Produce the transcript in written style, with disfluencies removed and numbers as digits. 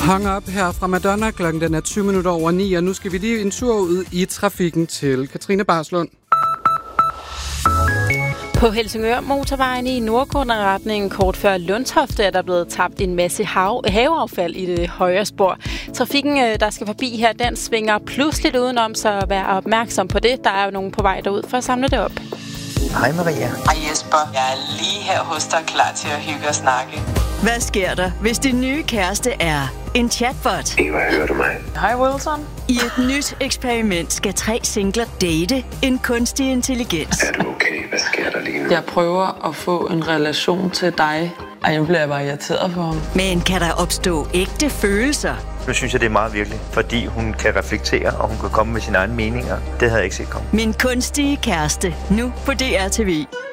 Hang op her fra Madonna. Klokken den er 20 minutter over 9, og nu skal vi lige en tur ud i trafikken til Katrine Barslund. På Helsingør motorvejen i Nordgrunderretningen kort før Lundtofte er der blevet tabt en masse haveaffald i det højre spor. Trafikken, der skal forbi her, den svinger pludseligt udenom, så vær opmærksom på det. Der er jo nogen på vej derud for at samle det op. Hej Maria. Hej Jesper. Jeg er lige her hos dig, klar til at hygge og snakke. Hvad sker der, hvis din nye kæreste er en chatbot? Hører du mig? Hej Wilson. I et nyt eksperiment skal 3 singler date en kunstig intelligens. Er du okay? Hvad sker der lige nu? Jeg prøver at få en relation til dig. Ej, nu bliver jeg bare irriteret på ham. Men kan der opstå ægte følelser? Nu synes jeg, det er meget virkeligt, fordi hun kan reflektere, og hun kan komme med sine egne meninger. Det havde jeg ikke set komme. Min kunstige kæreste, nu på DR TV.